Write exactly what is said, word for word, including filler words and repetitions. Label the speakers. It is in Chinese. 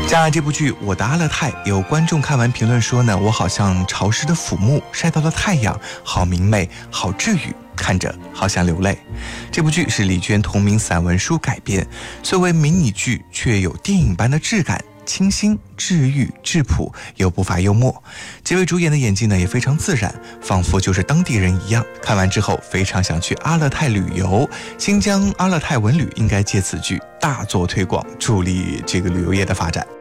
Speaker 1: 加上这部剧《我的阿勒泰》，有观众看完评论说呢，我好像潮湿的腐木晒到了太阳，好明媚，好治愈，看着好想流泪。这部剧是李娟同名散文书改编，虽为迷你剧，却有电影般的质感，清新、治愈、质朴又不乏幽默。几位主演的演技呢也非常自然，仿佛就是当地人一样。看完之后非常想去阿勒泰旅游，新疆阿勒泰文旅应该借此剧大做推广，助力这个旅游业的发展。